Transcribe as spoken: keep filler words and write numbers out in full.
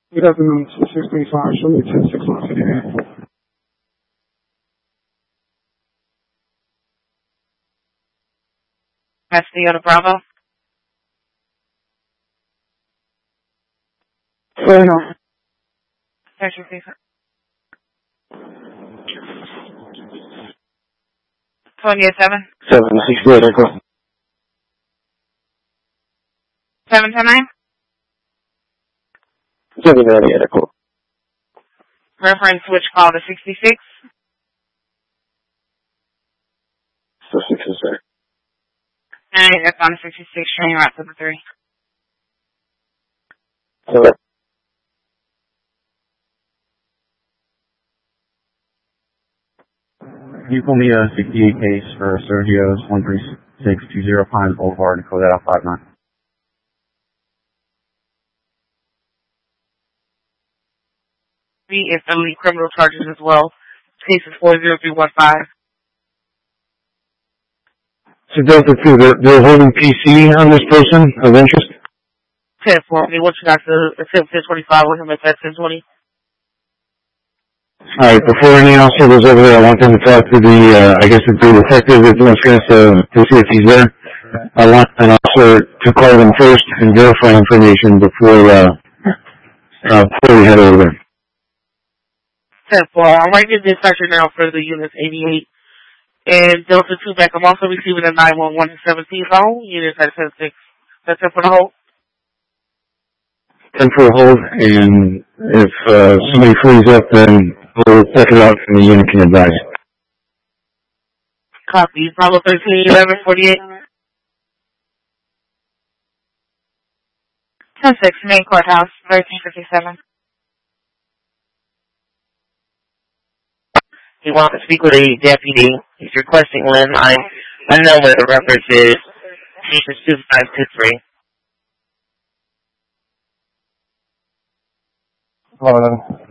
Good afternoon, six twenty-five, show me ten six one fifty-eight. Castellano Bravo. Well, no. There's your paper. twenty-eight seven. seven six zero, Echo. seven ten nine. seven ninety-eight, Echo. Reference switch call to sixty-six. So six is there. And that's on sixty-six, train route to the three. Hello. You pull me a sixty-eight case for Sergio's one three six two zero Pines Boulevard, and code that out five nine. B is felony criminal charges as well. Case is four zero three one five. So Delta two, they're, they're holding P C on this person of interest? ten for me. What you got to attempt ten twenty-five with him at that ten twenty? Alright, before any officer goes over there, I want them to talk to the, uh, I guess it's the detective that wants us to, to see if he's there. I want an officer to call them first and verify information before, uh, uh, before we head over there. ten four. I'm writing this section now for the units eighty-eight. And Delta two back. I'm also receiving a nine one one seventeen phone. Units at ten six. That's it for the hold. ten for a hold, and if, uh, somebody frees up, then we'll check it out from the unit can advise. Copy. Bravo thirteen eleven forty-eight. ten six, main courthouse, thirteen fifty-seven. He wants to speak with a deputy. He's requesting Lynn. I I know where the reference is. Station two five two three. Hold on.